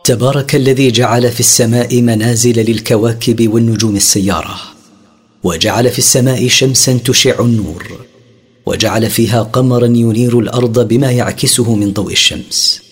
تبارك الذي جعل في السماء منازل للكواكب والنجوم السيارة، وجعل في السماء شمسا تشع النور، وجعل فيها قمرا ينير الأرض بما يعكسه من ضوء الشمس.